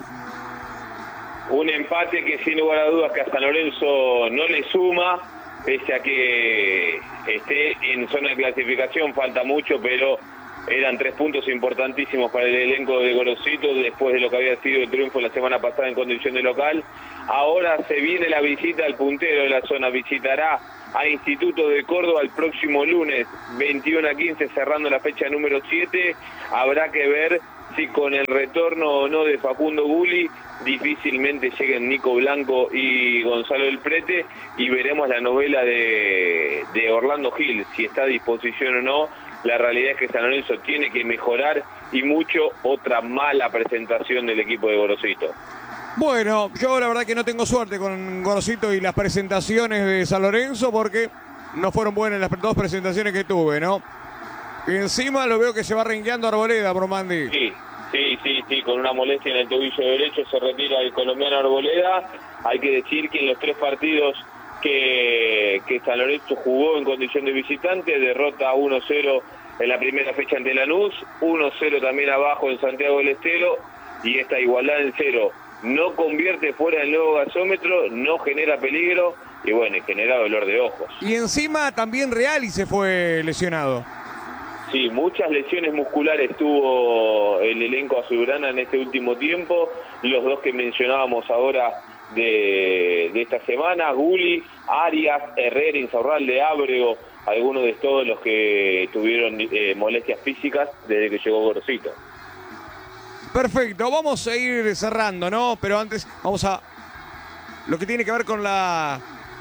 Un empate que sin lugar a dudas que a San Lorenzo no le suma, pese a que esté en zona de clasificación, falta mucho, pero eran tres puntos importantísimos para el elenco de Gorosito después de lo que había sido el triunfo la semana pasada en condición de local. Ahora se viene la visita al puntero de la zona, visitará a Instituto de Córdoba el próximo lunes veintiuno a quince, cerrando la fecha número siete. Habrá que ver si con el retorno o no de Facundo Gulli difícilmente lleguen Nico Blanco y Gonzalo del Prete, y veremos la novela de, de Orlando Gil, si está a disposición o no. La realidad es que San Lorenzo tiene que mejorar y mucho otra mala presentación del equipo de Gorosito. Bueno, yo la verdad que no tengo suerte con Gorosito y las presentaciones de San Lorenzo porque no fueron buenas las dos presentaciones que tuve, ¿no? Y encima lo veo que se va rengueando Arboleda, Bromandi. Sí, sí, sí, sí, con una molestia en el tobillo derecho se retira el colombiano Arboleda. Hay que decir que en los tres partidos que, que San Lorenzo jugó en condición de visitante, derrota uno cero en la primera fecha ante Lanús, uno cero también abajo en Santiago del Estero, y esta igualdad en cero no convierte fuera del nuevo gasómetro, no genera peligro y bueno, genera dolor de ojos. Y encima también Reali se fue lesionado. Sí, muchas lesiones musculares tuvo el elenco azulgrana en este último tiempo, los dos que mencionábamos ahora de, de esta semana, Gulli, Arias, Herrera, Insaurralde, Ábrego, algunos de todos los que tuvieron eh, molestias físicas desde que llegó Gorosito. Perfecto, vamos a ir cerrando, ¿no? Pero antes vamos a lo que tiene que ver con la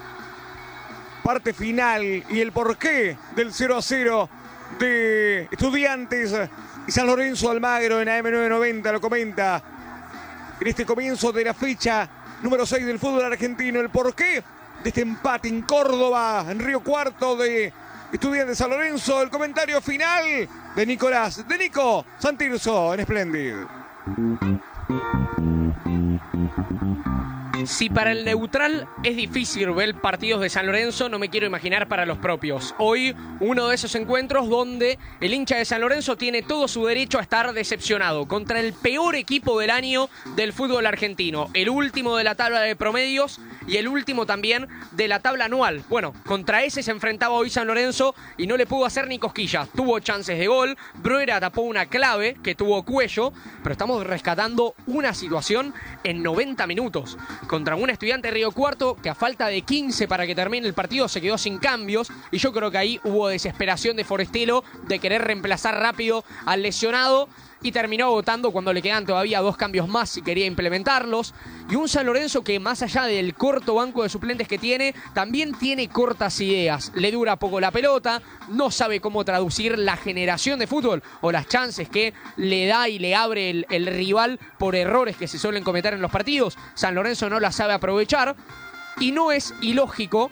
parte final y el porqué del cero a cero de Estudiantes y San Lorenzo Almagro en A M novecientos noventa, lo comenta en este comienzo de la fecha número seis del fútbol argentino, el porqué de este empate en Córdoba, en Río Cuarto, de Estudiantes San Lorenzo. El comentario final de Nicolás, de Nico Santirso en Splendid. Si para el neutral es difícil ver partidos de San Lorenzo, no me quiero imaginar para los propios. Hoy, uno de esos encuentros donde el hincha de San Lorenzo tiene todo su derecho a estar decepcionado contra el peor equipo del año del fútbol argentino, el último de la tabla de promedios y el último también de la tabla anual. Bueno, contra ese se enfrentaba hoy San Lorenzo y no le pudo hacer ni cosquillas. Tuvo chances de gol, Bruera tapó una clave que tuvo Cuello, pero estamos rescatando una situación en noventa minutos. Contra un Estudiante de Río Cuarto que a falta de quince para que termine el partido se quedó sin cambios, y yo creo que ahí hubo desesperación de Forestelo de querer reemplazar rápido al lesionado y terminó votando cuando le quedan todavía dos cambios más si quería implementarlos. Y un San Lorenzo que, más allá del corto banco de suplentes que tiene, también tiene cortas ideas. Le dura poco la pelota, no sabe cómo traducir la generación de fútbol o las chances que le da y le abre el, el rival por errores que se suelen cometer en los partidos. San Lorenzo no la sabe aprovechar, y no es ilógico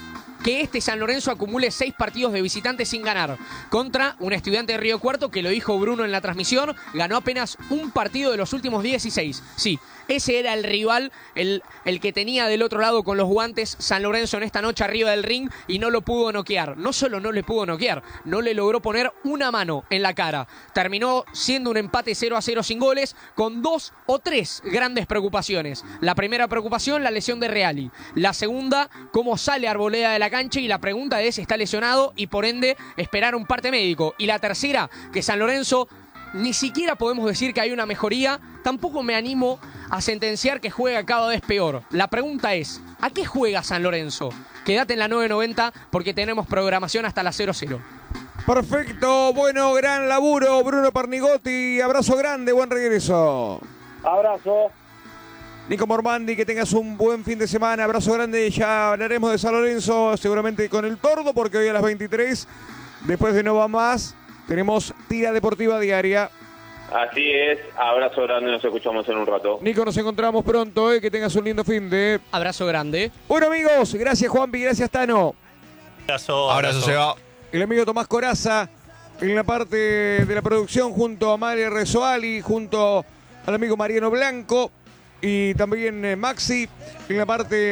que este San Lorenzo acumule seis partidos de visitante sin ganar. Contra un Estudiante de Río Cuarto, que lo dijo Bruno en la transmisión, ganó apenas un partido de los últimos dieciséis. Sí, ese era el rival, el, el que tenía del otro lado con los guantes San Lorenzo en esta noche arriba del ring, y no lo pudo noquear. No solo no le pudo noquear, no le logró poner una mano en la cara. Terminó siendo un empate cero a cero sin goles, con dos o tres grandes preocupaciones. La primera preocupación, la lesión de Reali. La segunda, cómo sale Arboleda de la cancha, y la pregunta es si está lesionado y por ende esperar un parte médico. Y la tercera, que San Lorenzo ni siquiera podemos decir que hay una mejoría. Tampoco me animo a sentenciar que juega cada vez peor. La pregunta es, ¿a qué juega San Lorenzo? Quédate en la nueve noventa porque tenemos programación hasta la cero cero. Perfecto, bueno, gran laburo, Bruno Parnigotti. Abrazo grande, buen regreso. Abrazo. Nico Mormandi, que tengas un buen fin de semana. Abrazo grande. Ya hablaremos de San Lorenzo seguramente con el Tordo, porque hoy a las veintitrés, después de No Va Más, tenemos tira deportiva diaria. Así es, abrazo grande, nos escuchamos en un rato. Nico, nos encontramos pronto, eh, que tengas un lindo fin de... Abrazo grande. Bueno, amigos, gracias Juanpi, gracias Tano. Abrazo, Abrazo, Seba. El amigo Tomás Coraza en la parte de la producción, junto a María Rezoali, junto al amigo Mariano Blanco, y también eh, Maxi en la parte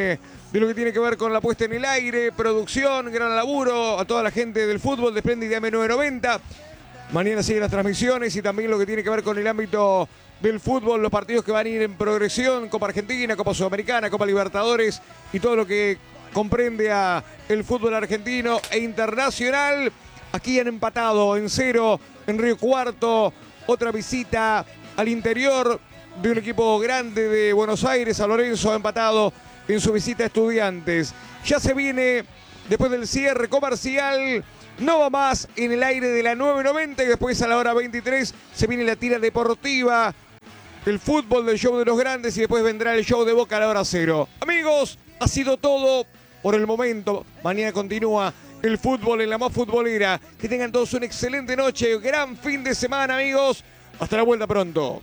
de lo que tiene que ver con la puesta en el aire, producción, gran laburo, a toda la gente del fútbol de Splendid M novecientos noventa. Mañana siguen las transmisiones y también lo que tiene que ver con el ámbito del fútbol, los partidos que van a ir en progresión, Copa Argentina, Copa Sudamericana, Copa Libertadores y todo lo que comprende a el fútbol argentino e internacional. Aquí han empatado en cero en Río Cuarto, otra visita al interior de un equipo grande de Buenos Aires. San Lorenzo ha empatado en su visita a Estudiantes. Ya se viene, después del cierre comercial, no va más en el aire de la nueve noventa y después a la hora veintitrés se viene la tira deportiva, el fútbol del show de los grandes y después vendrá el show de Boca a la hora cero. Amigos, ha sido todo por el momento. Mañana continúa el fútbol en la más futbolera. Que tengan todos una excelente noche, gran fin de semana, amigos. Hasta la vuelta pronto.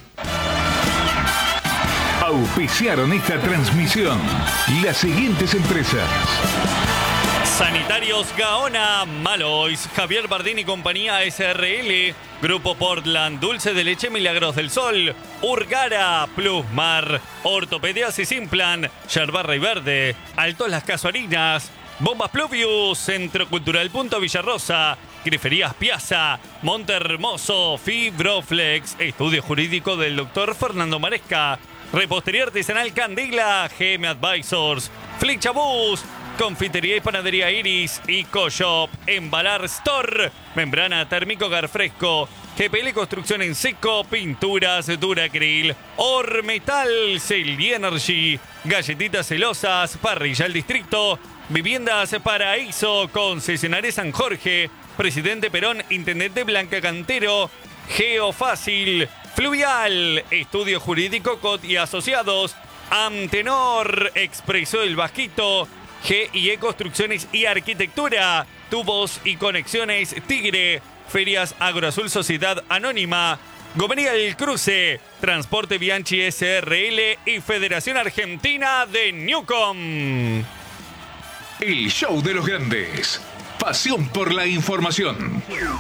Auspiciaron esta transmisión las siguientes empresas: Sanitarios Gaona, Malois, Javier Bardín y compañía S R L, Grupo Portland, Dulce de Leche Milagros del Sol, Urgara, Plusmar, Ortopedias y Simplan, Yerbarra y Verde, Altos Las Casuarinas, Bombas Pluvius, Centro Cultural Punto Villarrosa, Griferías Piazza, Montehermoso, Fibroflex, Estudio Jurídico del doctor Fernando Maresca, Repostería Artesanal Candela, G M Advisors, Flichabús, Confitería y Panadería Iris, EcoShop, Embalar Store, Membrana Térmico Garfresco, G P L Construcción en Seco, Pinturas Duracril, Ormetal, Celdi Energy, Galletitas Celosas, Parrilla El Distrito, Viviendas Paraíso, Concesionaria San Jorge, Presidente Perón, Intendente Blanca Cantero, Geofácil, Fluvial, Estudio Jurídico Cot y Asociados, Amtenor, Expreso El Vasquito, G I E Construcciones y Arquitectura, Tubos y Conexiones Tigre, Ferias Agroazul Sociedad Anónima, Gomería El Cruce, Transporte Bianchi S R L y Federación Argentina de Newcom. El show de los grandes. Pasión por la información.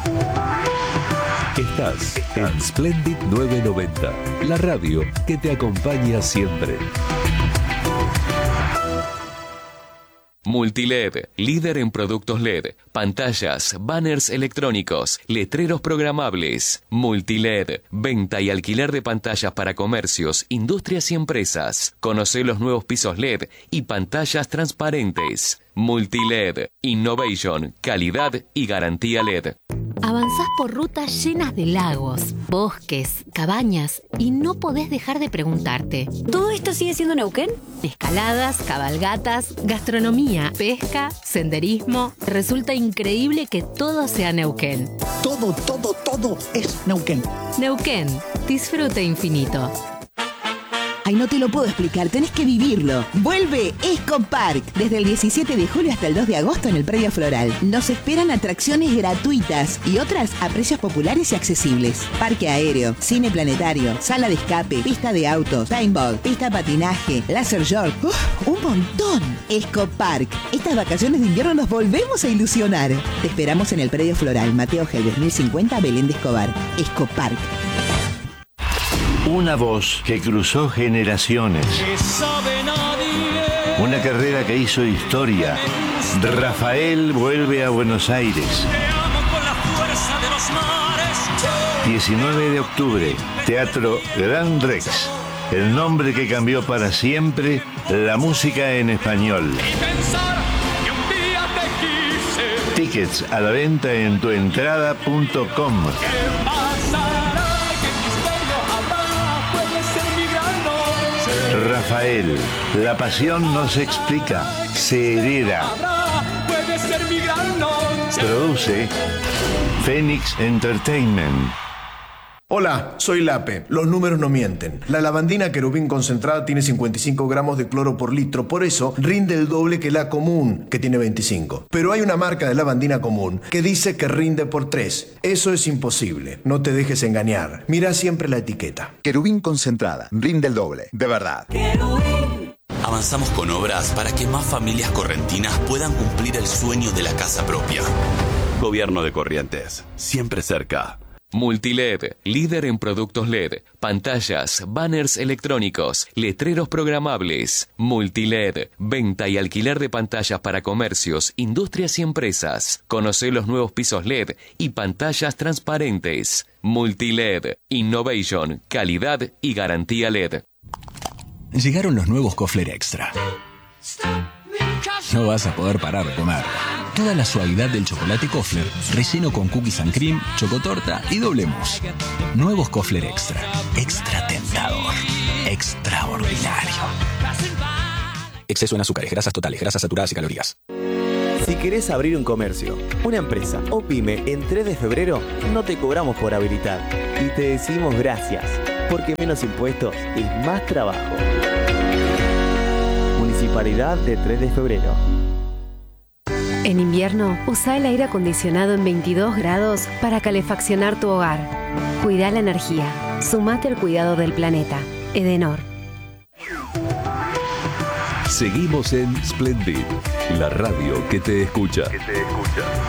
Estás en Splendid novecientos noventa, la radio que te acompaña siempre. Multiled, líder en productos L E D, pantallas, banners electrónicos, letreros programables. Multiled, venta y alquiler de pantallas para comercios, industrias y empresas. Conoce los nuevos pisos L E D y pantallas transparentes. Multiled, innovation, calidad y garantía L E D. Avanzás por rutas llenas de lagos, bosques, cabañas y no podés dejar de preguntarte: ¿todo esto sigue siendo Neuquén? Escaladas, cabalgatas, gastronomía, pesca, senderismo. Resulta increíble que todo sea Neuquén. Todo, todo, todo es Neuquén. Neuquén, disfrute infinito. Ay, no te lo puedo explicar, tenés que vivirlo. Vuelve Escopark, desde el diecisiete de julio hasta el dos de agosto en el Predio Floral. Nos esperan atracciones gratuitas y otras a precios populares y accesibles. Parque aéreo, cine planetario, sala de escape, pista de autos, paintball, pista de patinaje, laser short. ¡Uf! ¡Un montón! Escopark. Estas vacaciones de invierno nos volvemos a ilusionar. Te esperamos en el Predio Floral, Mateo Gelbes mil cincuenta, Belén de Escobar. Escopark. Una voz que cruzó generaciones. Una carrera que hizo historia. Rafael vuelve a Buenos Aires. diecinueve de octubre, Teatro Gran Rex. El nombre que cambió para siempre la música en español. Tickets a la venta en tuentrada punto com. Rafael, la pasión no se explica, se hereda. Produce Phoenix Entertainment. Hola, soy Lape. Los números no mienten. La lavandina querubín concentrada tiene cincuenta y cinco gramos de cloro por litro, por eso rinde el doble que la común, que tiene veinticinco. Pero hay una marca de lavandina común que dice que rinde por tres. Eso es imposible. No te dejes engañar. Mira siempre la etiqueta. Querubín concentrada, rinde el doble, de verdad. Avanzamos con obras para que más familias correntinas puedan cumplir el sueño de la casa propia. Gobierno de Corrientes, siempre cerca. Multiled, líder en productos L E D, pantallas, banners electrónicos, letreros programables. Multiled, venta y alquiler de pantallas para comercios, industrias y empresas. Conoce los nuevos pisos L E D y pantallas transparentes. Multiled, Innovation, calidad y garantía L E D. Llegaron los nuevos Kofler Extra. No vas a poder parar de comer. Toda la suavidad del chocolate Kofler, relleno con cookies and cream, chocotorta y doble mousse. Nuevos Kofler Extra. Extra tentador. Extraordinario. Exceso en azúcares, grasas totales, grasas saturadas y calorías. Si querés abrir un comercio, una empresa o pyme en tres de febrero, no te cobramos por habilitar. Y te decimos gracias, porque menos impuestos es más trabajo. Municipalidad de tres de febrero. En invierno, usa el aire acondicionado en veintidós grados para calefaccionar tu hogar. Cuida la energía. Sumate al cuidado del planeta. Edenor. Seguimos en Splendid, la radio que te escucha. Que te escucha.